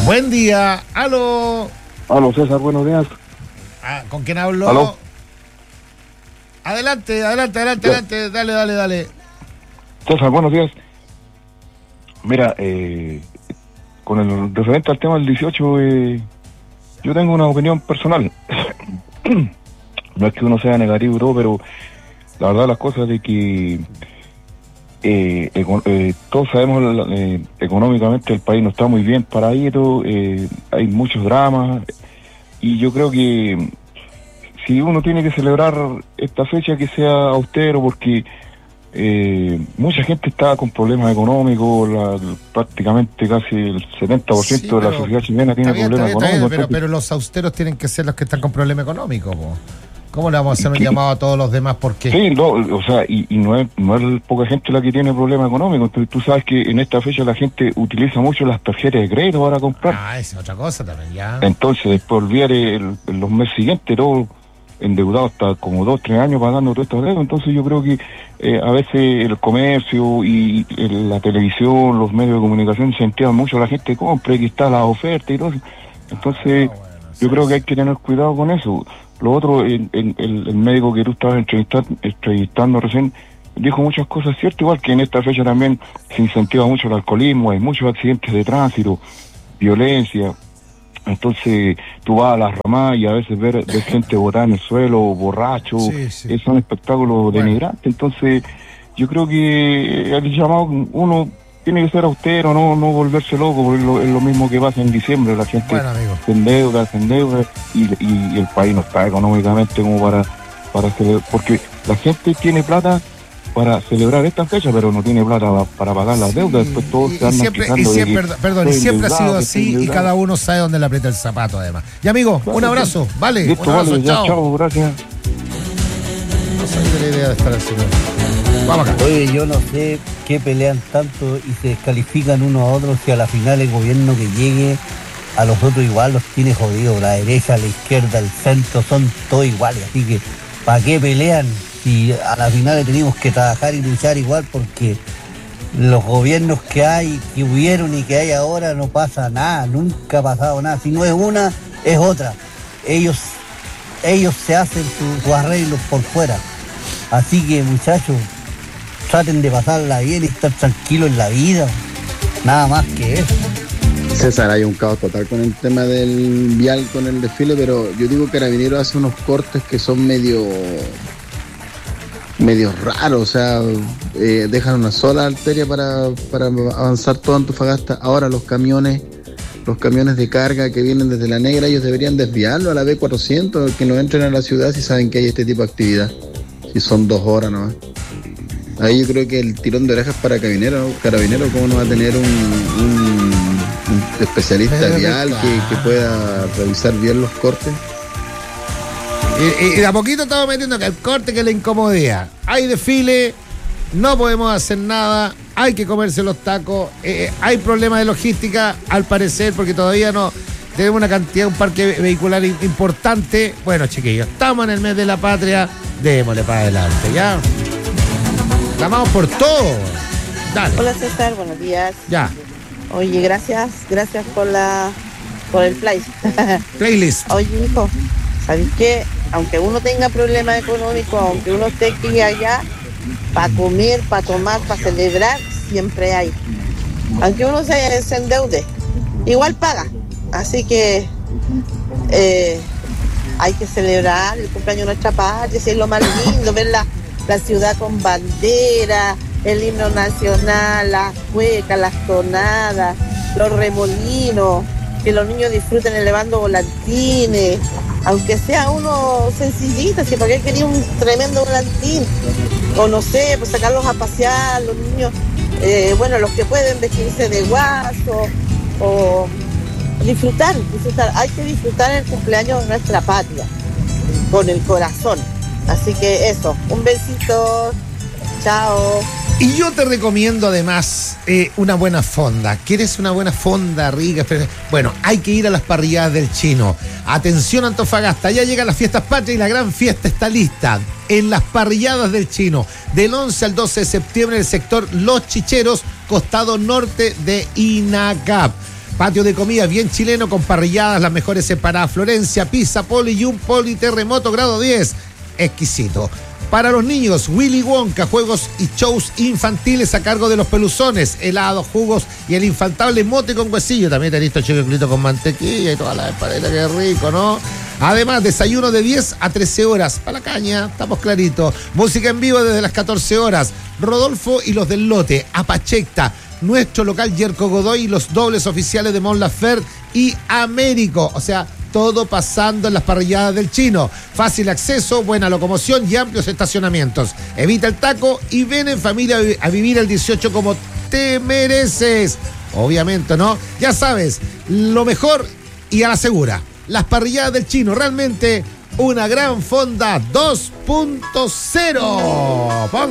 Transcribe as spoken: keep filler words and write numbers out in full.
Buen día, aló. Aló, César, buenos días. Ah, ¿con quién hablo? ¿Aló? Adelante, adelante, adelante, Ya. adelante, dale, dale, dale. César, buenos días. Mira, eh, con el referente al tema del dieciocho, eh, yo tengo una opinión personal. No es que uno sea negativo y todo, pero la verdad las cosas de que eh, eco- eh, todos sabemos eh, económicamente el país no está muy bien paradito, eh, hay muchos dramas, y yo creo que si uno tiene que celebrar esta fecha, que sea austero, porque eh, mucha gente está con problemas económicos, la, prácticamente casi el setenta por ciento Sí, de la pero sociedad chilena tiene Está bien, está problemas bien, está bien, económicos. pero, entonces- pero los austeros tienen que ser los que están con problema económico, po. ¿Cómo le vamos a hacer un llamado a todos los demás? Porque Sí, no, o sea, y, y no es no es poca gente la que tiene problemas económicos. Entonces, tú sabes que en esta fecha la gente utiliza mucho las tarjetas de crédito para comprar. ah, esa es otra cosa también, ya. Entonces, después olvidar en los meses siguientes, todo endeudado hasta como dos, tres años pagando todo esto. Entonces, yo creo que eh, a veces el comercio y el- la televisión, los medios de comunicación incentivan mucho a la gente compre, que está la oferta y todo eso. Entonces, Ah, bueno, sí, yo creo sí. que hay que tener cuidado con eso. Lo otro, el, el, el- el médico que tú estabas entrevistando, entrevistando recién, dijo muchas cosas ciertas, igual que en esta fecha también se incentiva mucho el alcoholismo, hay muchos accidentes de tránsito, violencia. Entonces tú vas a las ramas y a veces ver, ver gente botada en el suelo, borracho, Sí, sí. es un espectáculo Bueno. denigrante. Entonces yo creo que el llamado, uno tiene que ser austero, no no volverse loco, porque es lo, es lo mismo que pasa en diciembre, la gente Bueno, amigo. se endeuda, se endeuda y, y, y el país no está económicamente como para, para celebrar, porque la gente tiene plata para celebrar esta fecha, pero no tiene plata pa- para pagar las Sí, deudas. Después todos y, se y andan siempre, y quejando de siempre, que perdón, y estoy siempre ha sido endeudado, que estoy así y endeudado. cada uno sabe dónde le aprieta el zapato, además. Y amigo, un abrazo, vale, Listo, un abrazo, vale, ya, chao. chao, gracias. No soy de la idea de estar así. ¿No? Vamos acá. Oye, yo no sé qué pelean tanto y se descalifican unos a otros, si a la final el gobierno que llegue a los otros igual los tiene jodidos. La derecha, la izquierda, el centro, son todos iguales. Así que, ¿para qué pelean? Si a la final tenemos que trabajar y luchar igual, porque los gobiernos que hay, que hubieron y que hay ahora, no pasa nada, nunca ha pasado nada. Si no es una, es otra. Ellos, ellos se hacen sus sus arreglos por fuera. Así que, muchachos, traten de pasarla bien y estar tranquilos en la vida. Nada más que eso. César, hay un caos total con el tema del vial, con el desfile, pero yo digo que Carabineros hace unos cortes que son medio medio raros, o sea, eh, dejan una sola arteria para, para avanzar todo Antofagasta. Ahora los camiones, los camiones de carga que vienen desde La Negra, ellos deberían desviarlo a la B cuatrocientos, que no entren a la ciudad si saben que hay este tipo de actividad, si son dos horas nomás. Ahí yo creo que el tirón de orejas para Carabineros, Carabineros, ¿cómo no va a tener un, un, un especialista Pero, vial que, que pueda revisar bien los cortes? Y, y de a poquito estamos metiendo que el corte, que la incomodidad. Hay desfile, no podemos hacer nada, hay que comerse los tacos, eh, hay problemas de logística, al parecer, porque todavía no tenemos una cantidad, un parque vehicular importante. Bueno, chiquillos, estamos en el mes de la patria, démosle para adelante, ¿ya? Clamamos por todo. Dale, Hola César, buenos días. ya. Oye, gracias, gracias por la por el play. Playlist. Oye, hijo, ¿sabes qué? Aunque uno tenga problemas económicos, aunque uno esté aquí y allá, para comer, para tomar, para celebrar, siempre hay. Aunque uno se, se endeude, igual paga. Así que eh, hay que celebrar el cumpleaños de nuestra patria, si es lo más lindo, ver la, la ciudad con bandera, el himno nacional, las cuecas, las tonadas, los remolinos, que los niños disfruten elevando volantines, aunque sea uno sencillito, si para qué quería un tremendo volantín, o no sé, pues sacarlos a pasear, los niños, eh, bueno, los que pueden vestirse de guaso, o disfrutar, disfrutar, hay que disfrutar el cumpleaños de nuestra patria, con el corazón. Así que eso, un besito, chao. Y yo te recomiendo además eh, una buena fonda. ¿Quieres una buena fonda rica? Bueno, hay que ir a las parrilladas del Chino. Atención Antofagasta, ya llegan las fiestas patrias y la gran fiesta está lista. En las parrilladas del Chino, del once al doce de septiembre en el sector Los Chicheros, costado norte de INACAP. Patio de comida bien chileno con parrilladas, las mejores separadas, Florencia, pizza, poli y un politerremoto grado diez. Exquisito. Para los niños, Willy Wonka, juegos y shows infantiles a cargo de los peluzones, helados, jugos y el infaltable mote con huesillo. También te listo chocolate con mantequilla y toda la espadita, que rico, ¿no? Además, desayuno de diez a trece horas. Para la caña, estamos claritos. Música en vivo desde las catorce horas. Rodolfo y los del lote, Apachecta, nuestro local Yerko Godoy y los dobles oficiales de Mon Laferte y Américo. O sea, todo pasando en las parrilladas del Chino. Fácil acceso, buena locomoción y amplios estacionamientos. Evita el taco y ven en familia a vivir el dieciocho como te mereces. Obviamente, ¿no? Ya sabes, lo mejor y a la segura. Las parrilladas del Chino, realmente una gran fonda dos punto cero.